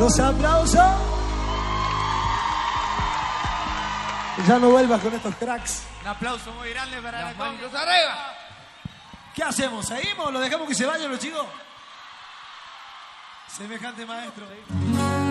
Los aplausos. Ya no vuelvas con estos cracks. Un aplauso muy grande para la manos arriba. ¿Qué hacemos? ¿Seguimos? ¿Lo dejamos que se vayan los chicos? Semejante maestro.